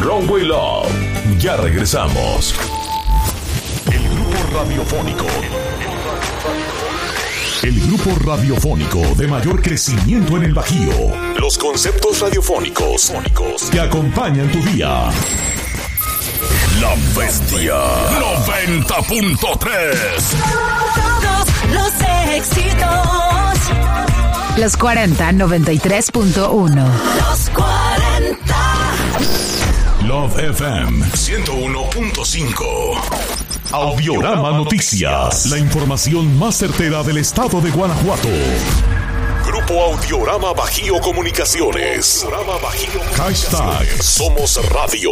Runway Love. Ya regresamos. El grupo radiofónico de mayor crecimiento en el Bajío. Los conceptos radiofónicos que acompañan tu día. La Bestia 90.3. Todos los éxitos. Los 40 93.1. Los 40. Love FM 101.5. Audiorama Noticias. La información más certera del estado de Guanajuato. Grupo Audiorama Bajío Comunicaciones. Hashtag Somos Radio.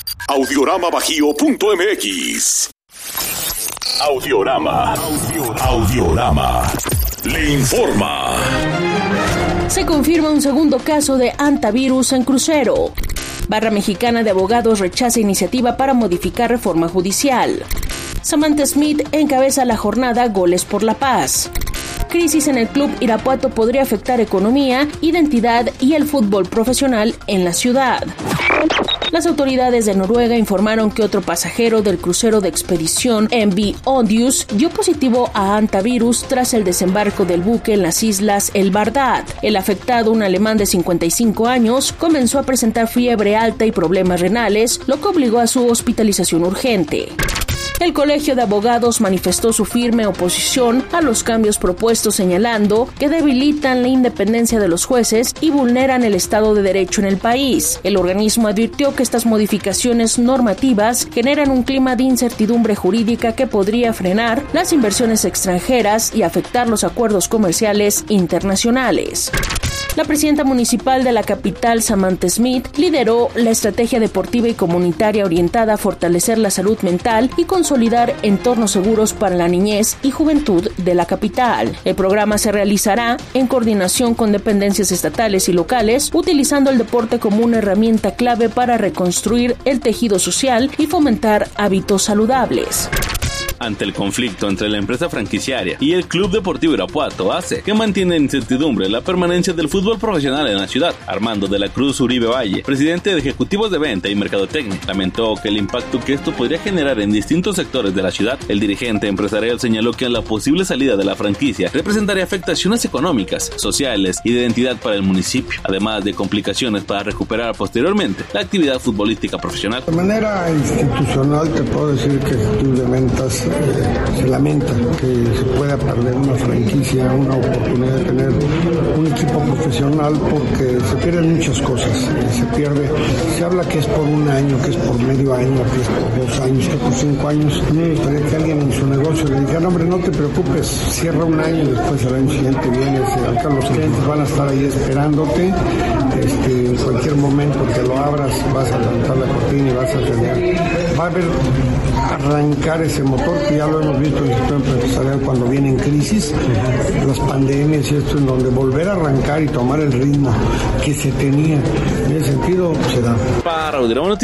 Audioramabajío.mx. Audiorama. Le informa. Se confirma un segundo caso de hantavirus en crucero. Barra Mexicana de Abogados rechaza iniciativa para modificar reforma judicial. Samantha Smith encabeza la jornada Goles por la Paz. Crisis en el Club Irapuato podría afectar economía, identidad y el fútbol profesional en la ciudad. Las autoridades de Noruega informaron que otro pasajero del crucero de expedición MV Odious dio positivo a hantavirus tras el desembarco del buque en las islas El Bardad. El afectado, un alemán de 55 años, comenzó a presentar fiebre alta y problemas renales, lo que obligó a su hospitalización urgente. El Colegio de Abogados manifestó su firme oposición a los cambios propuestos, señalando que debilitan la independencia de los jueces y vulneran el Estado de Derecho en el país. El organismo advirtió que estas modificaciones normativas generan un clima de incertidumbre jurídica que podría frenar las inversiones extranjeras y afectar los acuerdos comerciales internacionales. La presidenta municipal de la capital, Samantha Smith, lideró la estrategia deportiva y comunitaria orientada a fortalecer la salud mental y consolidar entornos seguros para la niñez y juventud de la capital. El programa se realizará en coordinación con dependencias estatales y locales, utilizando el deporte como una herramienta clave para reconstruir el tejido social y fomentar hábitos saludables. Ante el conflicto entre la empresa franquiciaria y el Club Deportivo Irapuato hace que mantiene en incertidumbre la permanencia del fútbol profesional en la ciudad. Armando de la Cruz Uribe Valle, presidente de Ejecutivos de Venta y Mercadotecnia, lamentó que el impacto que esto podría generar en distintos sectores de la ciudad. El dirigente empresarial señaló que la posible salida de la franquicia representaría afectaciones económicas, sociales y de identidad para el municipio, además de complicaciones para recuperar posteriormente la actividad futbolística profesional. De manera institucional te puedo decir que Ejecutivos de Ventas se lamenta que se pueda perder una franquicia, una oportunidad de tener un equipo profesional, porque se pierden muchas cosas. Se habla que es por un año, que es por medio año, que es por 2 años, que es por 5 años. Me gustaría que alguien en su negocio le dijera: hombre, no te preocupes, cierra un año y después el año siguiente vienes. Acá los clientes van a estar ahí esperándote. En cualquier momento que lo abras vas a levantar la cortina y vas a tener, va a haber arrancar ese motor, que ya lo hemos visto en el sector empresarial cuando vienen crisis, las pandemias y esto, en donde volver a arrancar y tomar el ritmo que se tenía. En ese sentido se da. Para Audiorama